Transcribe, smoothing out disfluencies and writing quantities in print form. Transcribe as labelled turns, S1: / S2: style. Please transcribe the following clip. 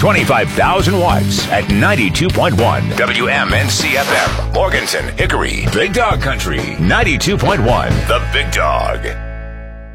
S1: 25,000 watts at 92.1 WMNC FM. Morganton, Hickory, Big Dog Country, 92.1 The Big Dog.